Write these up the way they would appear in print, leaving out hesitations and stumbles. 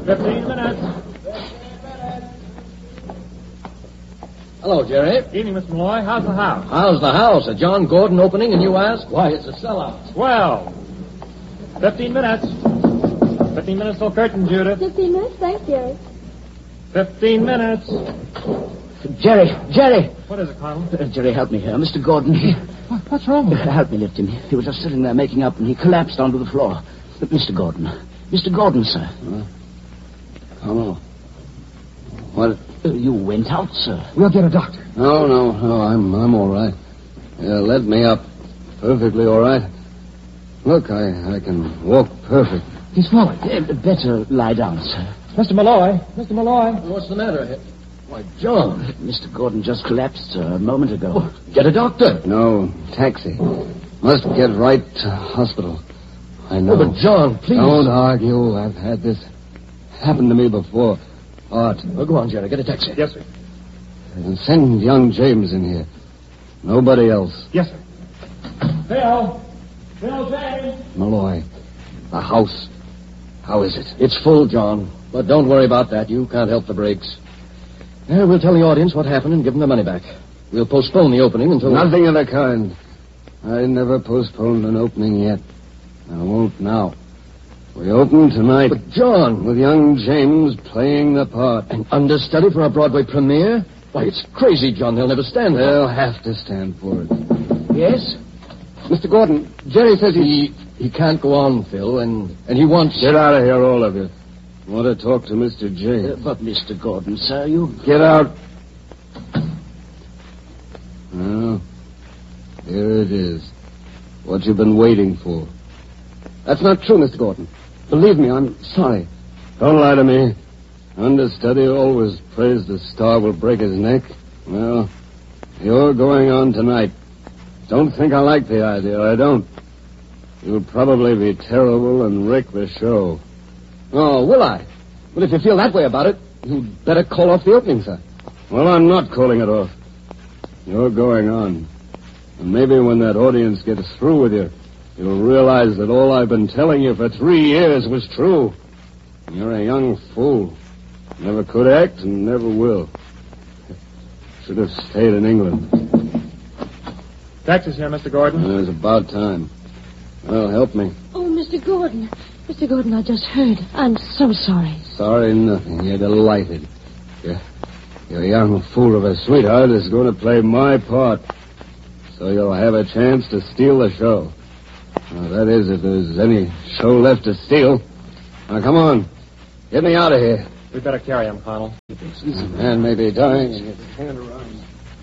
15 minutes. Hello, Jerry. Evening, Mr. Malloy. How's the house? How's the house? A John Gordon opening, and you ask? Why, it's a sellout. Well, 15 minutes. 15 minutes till curtain, Judith. 15 minutes? Thanks, Jerry. 15 minutes. Jerry! What is it, Colonel? Jerry, help me here. Mr. Gordon, he... What's wrong with him? Help me lift him. He was just sitting there making up, and he collapsed onto the floor. Mr. Gordon, sir. Hello. What? You went out, sir. We'll get a doctor. No, I'm all right. Let me up. Perfectly all right. Look, I can walk perfect. He's falling. Better lie down, sir. Mr. Malloy. What's the matter? Why, John. Mr. Gordon just collapsed, sir, a moment ago. Get a doctor. No, taxi. Must get right to hospital. I know. Oh, but John, please. Don't argue. I've had this happen to me before. Art. Oh, go on, Jerry. Get a taxi. Yes, sir. And send young James in here. Nobody else. Yes, sir. Phil James. Malloy. The house. How is it? It's full, John. But don't worry about that. You can't help the breaks. We'll tell the audience what happened and give them their money back. We'll postpone the opening until... Nothing of the kind. I never postponed an opening yet. I won't now. We open tonight. But, John... With young James playing the part. An understudy for our Broadway premiere? Why, it's crazy, John. They'll never stand for it. They'll have to stand for it. Yes? Mr. Gordon, Jerry says He can't go on, Phil, and he wants... Get out of here, all of you. I want to talk to Mr. James. But, Mr. Gordon, sir, you... Get out. Well, here it is. What you've been waiting for. That's not true, Mr. Gordon. Believe me, I'm sorry. Don't lie to me. Understudy always prays the star will break his neck. Well, you're going on tonight. Don't think I like the idea. I don't. You'll probably be terrible and wreck the show. Oh, will I? Well, if you feel that way about it, you'd better call off the opening, sir. Well, I'm not calling it off. You're going on. And maybe when that audience gets through with you, you'll realize that all I've been telling you for 3 years was true. You're a young fool. Never could act and never will. Should have stayed in England. Taxi's here, Mr. Gordon. It was about time. Well, help me. Oh, Mr. Gordon. Mr. Gordon, I just heard. I'm so sorry. Sorry nothing. You're delighted. Your young fool of a sweetheart is going to play my part. So you'll have a chance to steal the show. Now, that is, if there's any show left to steal. Now, come on. Get me out of here. We'd better carry him, Colonel. The man may be dying and get turned around.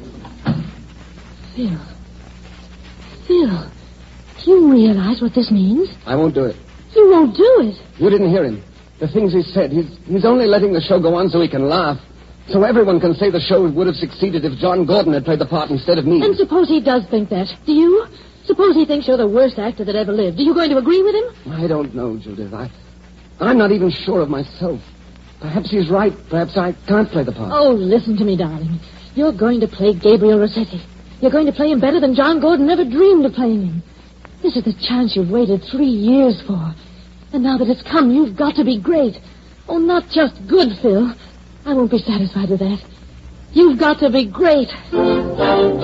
Phil, do you realize what this means? I won't do it. You won't do it. You didn't hear him. The things he said. He's only letting the show go on so he can laugh. So everyone can say the show would have succeeded if John Gordon had played the part instead of me. And suppose he does think that. Do you? Suppose he thinks you're the worst actor that ever lived. Are you going to agree with him? I don't know, Judith. I'm not even sure of myself. Perhaps he's right. Perhaps I can't play the part. Oh, listen to me, darling. You're going to play Gabriel Rossetti. You're going to play him better than John Gordon ever dreamed of playing him. This is the chance you've waited 3 years for. And now that it's come, you've got to be great. Oh, not just good, Phil. I won't be satisfied with that. You've got to be great. All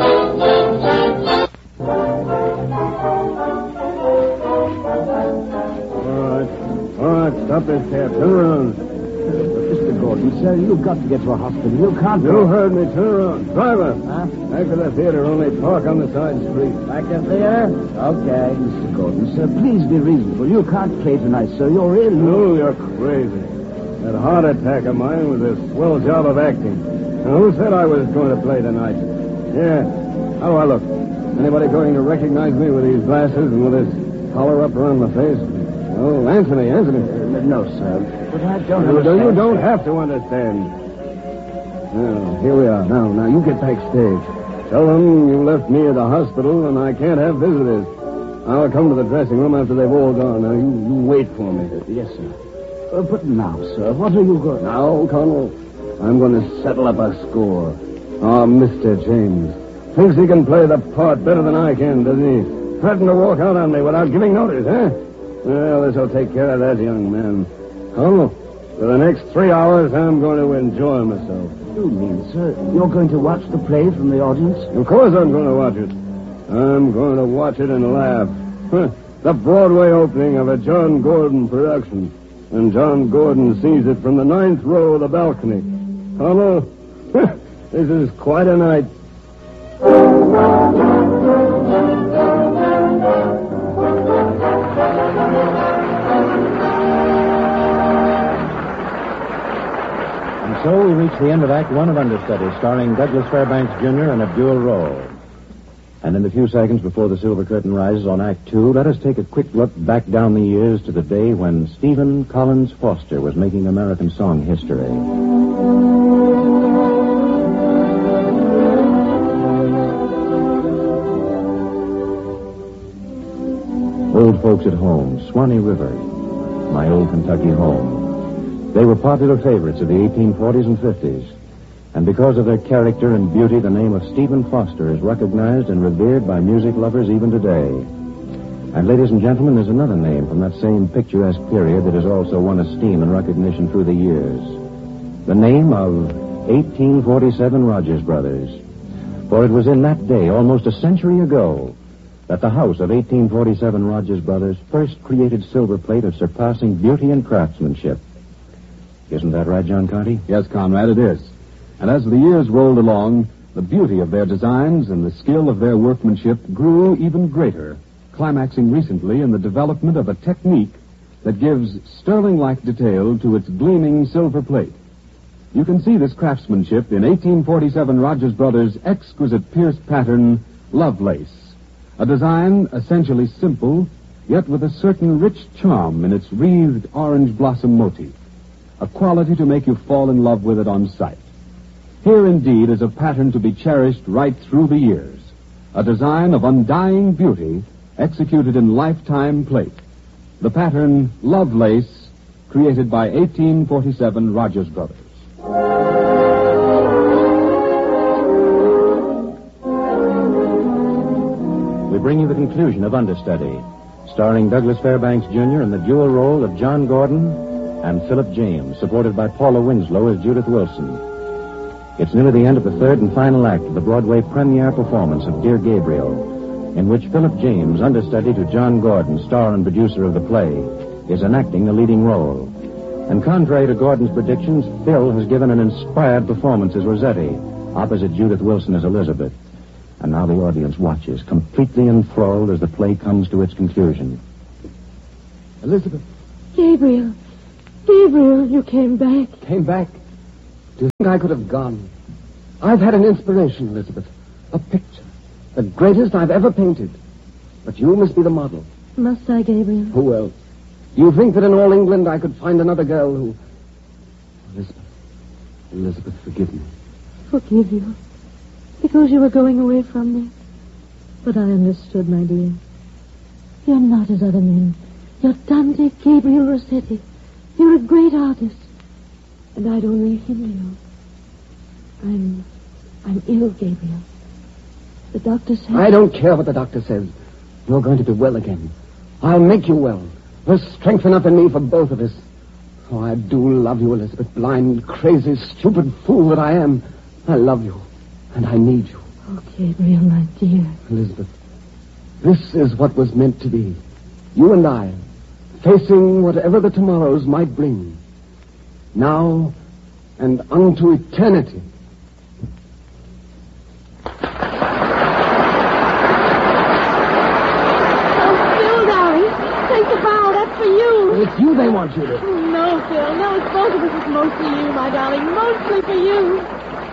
right, stop this cab. Turn around. Mr. Gordon, sir, you've got to get to a hospital. You can't... You heard me. Turn around. Driver. Huh? Back to the theater. Only park on the side street. Back to theater? Okay. Mr. Gordon, sir, please be reasonable. You can't play tonight, sir. You're ill. No, you're crazy. That heart attack of mine was a swell job of acting. Now, who said I was going to play tonight? Yeah. How do I look? Anybody going to recognize me with these glasses and with this collar up around my face? Oh, Anthony. No, sir. But I don't You understand. don't have to understand. Well, here we are. Now, you get backstage. Tell them you left me at the hospital and I can't have visitors. I'll come to the dressing room after they've all gone. Now, you wait for me. Yes, sir. But now, sir, what are you going... Now, Colonel, I'm going to settle up a score. Oh, Mr. James. Thinks he can play the part better than I can, doesn't he? Threatened to walk out on me without giving notice, huh? Well, this'll take care of that young man. Colonel, For the next 3 hours, I'm going to enjoy myself. You mean, sir, you're going to watch the play from the audience? Of course I'm going to watch it. I'm going to watch it and laugh. The Broadway opening of a John Gordon production. And John Gordon sees it from the 9th row of the balcony. Hello? This is quite a night. And so we reach the end of Act One of Understudy, starring Douglas Fairbanks Jr. in a dual role. And in the few seconds before the silver curtain rises on Act Two, let us take a quick look back down the years to the day when Stephen Collins Foster was making American song history. Old folks at home, Swanee River, my old Kentucky home. They were popular favorites of the 1840s and 50s. And because of their character and beauty, the name of Stephen Foster is recognized and revered by music lovers even today. And ladies and gentlemen, there's another name from that same picturesque period that has also won esteem and recognition through the years. The name of 1847 Rogers Brothers. For it was in that day, almost a century ago, that the house of 1847 Rogers Brothers first created silver plate of surpassing beauty and craftsmanship. Isn't that right, John Conte? Yes, Conrad, it is. And as the years rolled along, the beauty of their designs and the skill of their workmanship grew even greater, climaxing recently in the development of a technique that gives sterling-like detail to its gleaming silver plate. You can see this craftsmanship in 1847 Rogers Brothers' exquisite Pierce pattern, Lovelace, a design essentially simple, yet with a certain rich charm in its wreathed orange blossom motif, a quality to make you fall in love with it on sight. Here, indeed, is a pattern to be cherished right through the years. A design of undying beauty executed in lifetime plate. The pattern Lovelace, created by 1847 Rogers Brothers. We bring you the conclusion of Understudy, starring Douglas Fairbanks Jr. in the dual role of John Gordon and Philip James, supported by Paula Winslow as Judith Wilson. It's nearly the end of the third and final act of the Broadway premiere performance of Dear Gabriel, in which Philip James, understudy to John Gordon, star and producer of the play, is enacting the leading role. And contrary to Gordon's predictions, Phil has given an inspired performance as Rossetti, opposite Judith Wilson as Elizabeth. And now the audience watches, completely enthralled as the play comes to its conclusion. Elizabeth. Gabriel. Gabriel, you came back. Came back? Do you think I could have gone? I've had an inspiration, Elizabeth. A picture. The greatest I've ever painted. But you must be the model. Must I, Gabriel? Who else? Do you think that in all England I could find another girl who... Elizabeth, forgive me. Forgive you? Because you were going away from me? But I understood, my dear. You're not as other men. You're Dante Gabriel Rossetti. You're a great artist. And I'd only hinder you. I'm ill, Gabriel. The doctor says... I don't care what the doctor says. You're going to be well again. I'll make you well. There's strength enough in me for both of us. Oh, I do love you, Elizabeth. Blind, crazy, stupid fool that I am. I love you. And I need you. Oh, Gabriel, my dear. Elizabeth, this is what was meant to be. You and I, facing whatever the tomorrows might bring. Now and unto eternity. Oh, Phil, darling. Take the bow. That's for you. It's you they want you to. No, Phil. No, it's both of us. It's mostly you, my darling. Mostly for you.